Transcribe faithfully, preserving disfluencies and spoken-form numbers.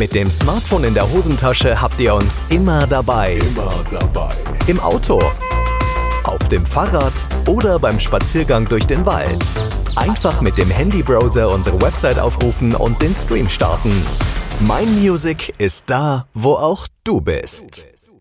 Mit dem Smartphone in der Hosentasche habt ihr uns immer dabei. Immer dabei. Im Auto, auf dem Fahrrad oder beim Spaziergang durch den Wald. Einfach mit dem Handybrowser unsere Website aufrufen und den Stream starten. Mein Music ist da, wo auch du bist.